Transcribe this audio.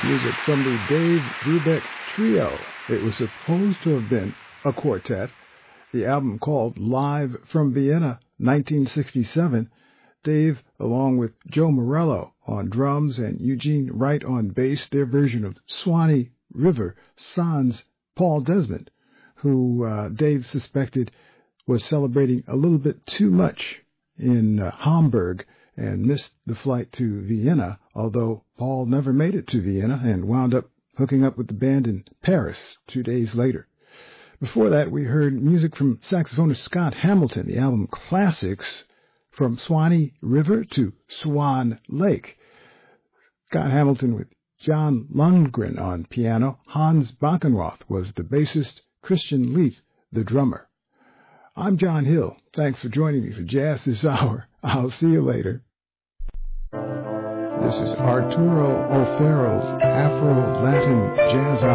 Music from the Dave Brubeck Trio. It was supposed to have been a quartet. The album called Live from Vienna, 1967. Dave, along with Joe Morello on drums and Eugene Wright on bass, their version of Swanee River, sans Paul Desmond, who Dave suspected was celebrating a little bit too much in Hamburg and missed the flight to Vienna, although Paul never made it to Vienna and wound up hooking up with the band in Paris 2 days later. Before that, we heard music from saxophonist Scott Hamilton, the album Classics, From Swanee River to Swan Lake. Scott Hamilton with John Lundgren on piano. Hans Backenroth was the bassist, Christian Leith the drummer. I'm John Hill. Thanks for joining me for Jazz this hour. I'll see you later. This is Arturo O'Farrell's Afro-Latin Jazz Hour.